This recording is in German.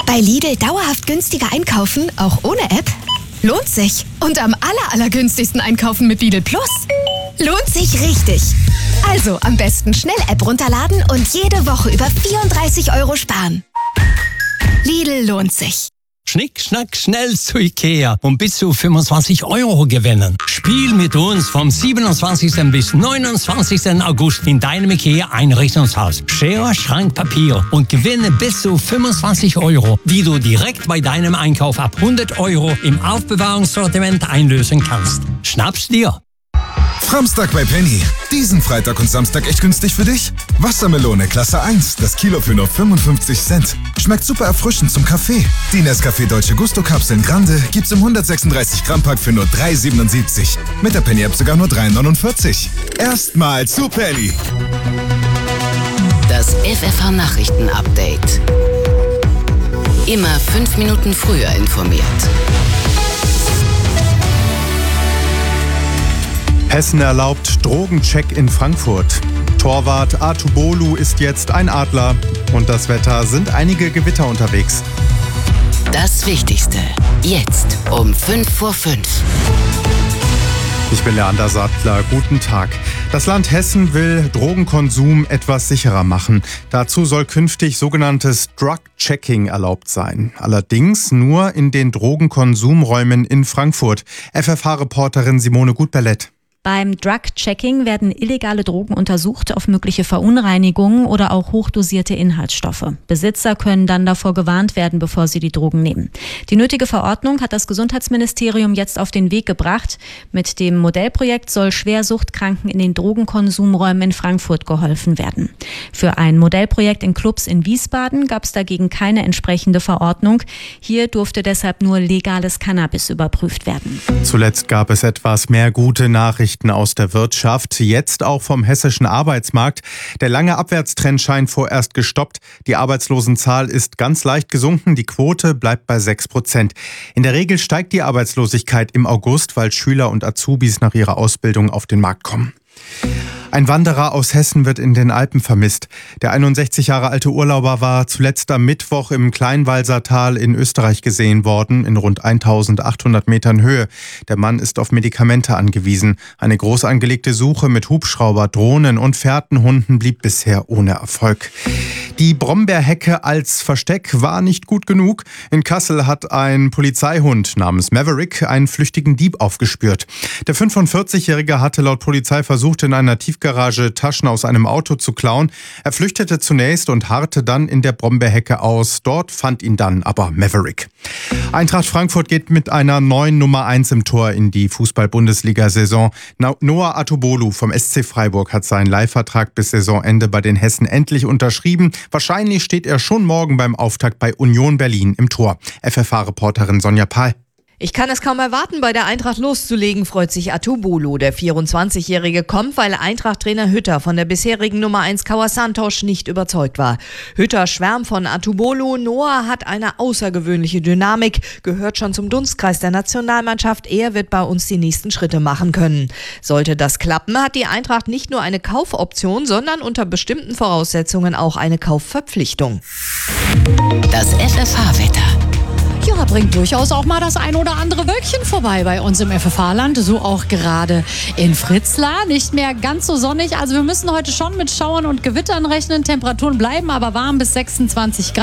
Bei Lidl dauerhaft günstiger einkaufen, auch ohne App? Lohnt sich. Und am allergünstigsten einkaufen mit Lidl Plus? Lohnt sich richtig. Also am besten schnell App runterladen und jede Woche über 34 € sparen. Lidl lohnt sich. Schnick, schnack, schnell zu Ikea und bis zu 25 € gewinnen. Spiel mit uns vom 27. bis 29. August in deinem Ikea-Einrichtungshaus. Schere, Schrank, Papier und gewinne bis zu 25 €, die du direkt bei deinem Einkauf ab 100 € im Aufbewahrungssortiment einlösen kannst. Schnapp's dir! Framstag bei Penny. Diesen Freitag und Samstag echt günstig für dich? Wassermelone Klasse 1, das Kilo für nur 55 Cent. Schmeckt super erfrischend zum Kaffee. Die Nescafé Dolce Gusto Kapseln Grande gibt's im 136 Gramm Pack für nur 3,77. Mit der Penny App sogar nur 3,49. Erstmal zu Penny. Das FFH Nachrichten Update. Immer 5 Minuten früher informiert. Hessen erlaubt Drogencheck in Frankfurt. Torwart Atubolu ist jetzt ein Adler. Und das Wetter, sind einige Gewitter unterwegs. Das Wichtigste, jetzt um 5:05 Uhr. Ich bin Leander Sattler, guten Tag. Das Land Hessen will Drogenkonsum etwas sicherer machen. Dazu soll künftig sogenanntes Drug-Checking erlaubt sein. Allerdings nur in den Drogenkonsumräumen in Frankfurt. FFH-Reporterin Simone Gutberlet. Beim Drug-Checking werden illegale Drogen untersucht auf mögliche Verunreinigungen oder auch hochdosierte Inhaltsstoffe. Besitzer können dann davor gewarnt werden, bevor sie die Drogen nehmen. Die nötige Verordnung hat das Gesundheitsministerium jetzt auf den Weg gebracht. Mit dem Modellprojekt soll Schwersuchtkranken in den Drogenkonsumräumen in Frankfurt geholfen werden. Für ein Modellprojekt in Clubs in Wiesbaden gab es dagegen keine entsprechende Verordnung. Hier durfte deshalb nur legales Cannabis überprüft werden. Zuletzt gab es etwas mehr gute Nachrichten aus der Wirtschaft, jetzt auch vom hessischen Arbeitsmarkt. Der lange Abwärtstrend scheint vorerst gestoppt. Die Arbeitslosenzahl ist ganz leicht gesunken, die Quote bleibt bei 6%. In der Regel steigt die Arbeitslosigkeit im August, weil Schüler und Azubis nach ihrer Ausbildung auf den Markt kommen. Ein Wanderer aus Hessen wird in den Alpen vermisst. Der 61 Jahre alte Urlauber war zuletzt am Mittwoch im Kleinwalsertal in Österreich gesehen worden, in rund 1800 Metern Höhe. Der Mann ist auf Medikamente angewiesen. Eine groß angelegte Suche mit Hubschrauber, Drohnen und Fährtenhunden blieb bisher ohne Erfolg. Die Brombeerhecke als Versteck war nicht gut genug. In Kassel hat ein Polizeihund namens Maverick einen flüchtigen Dieb aufgespürt. Der 45-Jährige hatte laut Polizei versucht, in einer Tiefgarage Taschen aus einem Auto zu klauen. Er flüchtete zunächst und harrte dann in der Brombeerhecke aus. Dort fand ihn dann aber Maverick. Eintracht Frankfurt geht mit einer neuen Nummer 1 im Tor in die Fußball-Bundesliga-Saison. Noah Atubolu vom SC Freiburg hat seinen Leihvertrag bis Saisonende bei den Hessen endlich unterschrieben. Wahrscheinlich steht er schon morgen beim Auftakt bei Union Berlin im Tor. FFH-Reporterin Sonja Pahl. Ich kann es kaum erwarten, bei der Eintracht loszulegen, freut sich Atubolu. Der 24-Jährige kommt, weil Eintracht-Trainer Hütter von der bisherigen Nummer 1 Kauer Santos nicht überzeugt war. Hütter schwärmt von Atubolu. Noah hat eine außergewöhnliche Dynamik, gehört schon zum Dunstkreis der Nationalmannschaft. Er wird bei uns die nächsten Schritte machen können. Sollte das klappen, hat die Eintracht nicht nur eine Kaufoption, sondern unter bestimmten Voraussetzungen auch eine Kaufverpflichtung. Das FFH-Wetter. Ja, bringt durchaus auch mal das ein oder andere Wölkchen vorbei bei uns im FFH-Land. So auch gerade in Fritzlar. Nicht mehr ganz so sonnig. Also wir müssen heute schon mit Schauern und Gewittern rechnen. Temperaturen bleiben aber warm bis 26 Grad.